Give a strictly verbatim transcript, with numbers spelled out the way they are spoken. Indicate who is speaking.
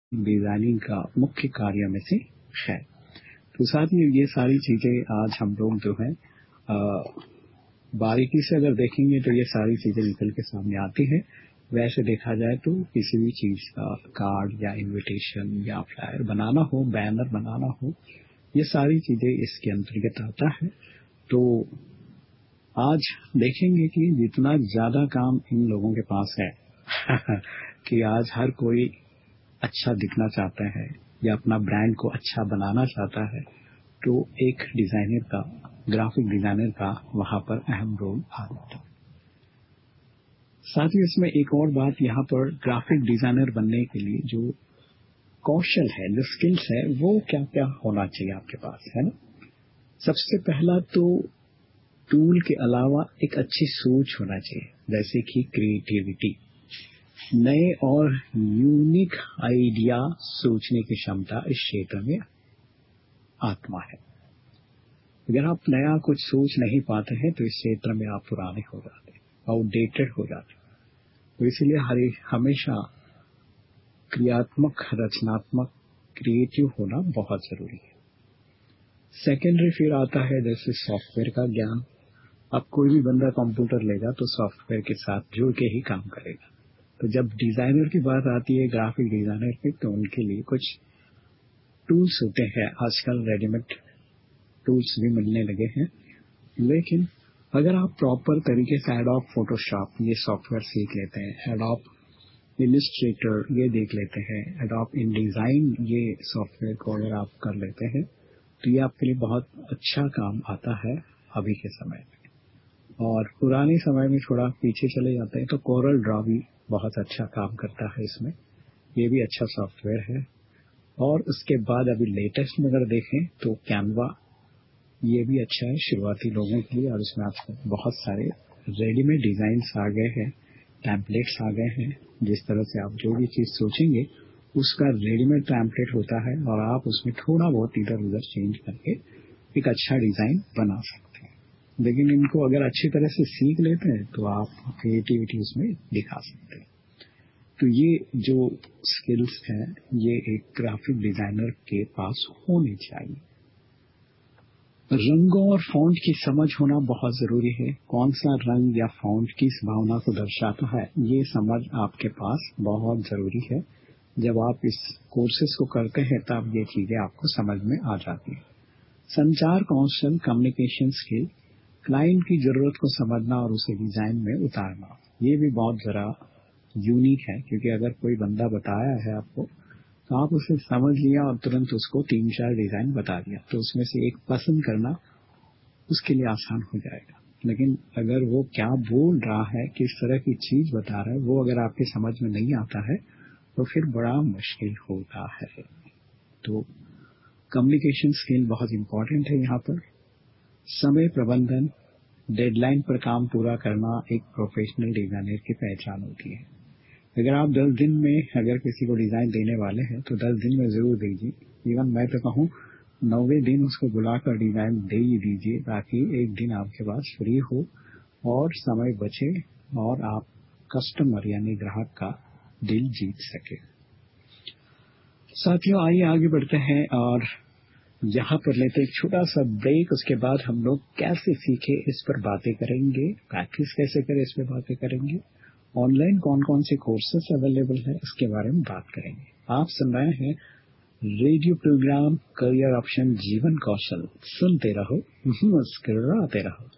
Speaker 1: Designing का मुख्य कार्य में से है। तो साथ में ये सारी चीजें आज हम लोग जो है बारीकी से अगर देखेंगे तो ये सारी चीजें निकल के सामने आती है। वैसे देखा जाए तो किसी भी चीज का कार्ड या इनविटेशन या फ्लायर बनाना हो, बैनर बनाना हो, ये सारी चीजें इसके अंतर्गत आता है। तो आज देखेंगे कि जितना ज्यादा काम इन लोगों के पास है कि आज हर कोई अच्छा दिखना चाहता है या अपना ब्रांड को अच्छा बनाना चाहता है, तो एक डिजाइनर का, ग्राफिक डिजाइनर का वहां पर अहम रोल आ जाता है। साथ ही इसमें एक और बात, यहाँ पर ग्राफिक डिजाइनर बनने के लिए जो कौशल है, जो स्किल्स है, वो क्या क्या होना चाहिए आपके पास, है ना। सबसे पहला तो टूल के अलावा एक अच्छी सोच होना चाहिए, जैसे कि क्रिएटिविटी, नए और यूनिक आइडिया सोचने की क्षमता इस क्षेत्र में आत्मा है। अगर आप नया कुछ सोच नहीं पाते हैं तो इस क्षेत्र में आप पुराने हो जाते हैं, आउटडेटेड हो जाते हैं। तो इसलिए हर हमेशा क्रियात्मक, रचनात्मक, क्रिएटिव होना बहुत जरूरी है। सेकेंडरी फिर आता है जैसे सॉफ्टवेयर का ज्ञान। अब कोई भी बंदा कंप्यूटर लेगा तो सॉफ्टवेयर के साथ जुड़ के ही काम करेगा। तो जब डिजाइनर की बात आती है, ग्राफिक डिजाइनर की, तो उनके लिए कुछ टूल्स होते हैं। आजकल रेडीमेड टूल्स भी मिलने लगे हैं, लेकिन अगर आप प्रॉपर तरीके से एडोब फोटोशॉप ये सॉफ्टवेयर सीख लेते हैं, एडोब इलस्ट्रेटर ये देख लेते हैं, एडोब इनडिजाइन ये सॉफ्टवेयर को अगर आप कर लेते हैं, तो ये आपके लिए बहुत अच्छा काम आता है अभी के समय में। और पुराने समय में थोड़ा पीछे चले जाते हैं तो कोरल ड्रॉ भी बहुत अच्छा काम करता है इसमें, ये भी अच्छा सॉफ्टवेयर है। और उसके बाद अभी लेटेस्ट में अगर देखें तो कैनवा, ये भी अच्छा है शुरुआती लोगों के लिए। और इसमें आपको बहुत सारे रेडीमेड डिजाइन्स आ गए हैं, टेम्पलेट्स आ गए हैं। जिस तरह से आप जो भी चीज सोचेंगे उसका रेडीमेड टेम्पलेट होता है और आप उसमें थोड़ा बहुत इधर उधर चेंज करके एक अच्छा डिजाइन बना सकते हैं। लेकिन इनको अगर अच्छी तरह से सीख लेते हैं तो आप क्रिएटिविटी उसमें दिखा सकते हैं। तो ये जो स्किल्स हैं ये एक ग्राफिक डिजाइनर के पास होनी चाहिए। रंगों और फॉन्ट की समझ होना बहुत जरूरी है। कौन सा रंग या फॉन्ट किस भावना को दर्शाता है, ये समझ आपके पास बहुत जरूरी है। जब आप इस कोर्सेज को करते हैं तब ये चीजें आपको समझ में आ जाती है। संचार कौशल, कम्युनिकेशन स्किल, क्लाइंट की जरूरत को समझना और उसे डिजाइन में उतारना, ये भी बहुत जरा यूनिक है। क्योंकि अगर कोई बंदा बताया है आपको तो आप उसे समझ लिया और तुरंत उसको तीन चार डिजाइन बता दिया, तो उसमें से एक पसंद करना उसके लिए आसान हो जाएगा। लेकिन अगर वो क्या बोल रहा है, किस तरह की चीज बता रहा है, वो अगर आपके समझ में नहीं आता है तो फिर बड़ा मुश्किल होता है। तो कम्युनिकेशन स्किल बहुत इंपॉर्टेंट है। यहाँ पर समय प्रबंधन, डेडलाइन पर काम पूरा करना एक प्रोफेशनल डिजाइनर की पहचान होती है। अगर आप दस दिन में अगर किसी को डिजाइन देने वाले हैं तो दस दिन में जरूर दीजिए। इवन मैं तो कहूँ नौवे दिन उसको बुलाकर डिजाइन दे ही दीजिए, ताकि एक दिन आपके पास फ्री हो और समय बचे और आप कस्टमर यानी ग्राहक का दिल जीत सके। साथियों, आइए आगे बढ़ते हैं और यहाँ पर लेते एक छोटा सा ब्रेक। उसके बाद हम लोग कैसे सीखे इस पर बातें करेंगे, प्रैक्टिस कैसे करें इस पर बातें करेंगे, ऑनलाइन कौन कौन से कोर्सेस अवेलेबल है इसके बारे में बात करेंगे। आप सुन रहे हैं रेडियो प्रोग्राम करियर ऑप्शन जीवन कौशल। सुनते रहो, मुस्कुराते रहो।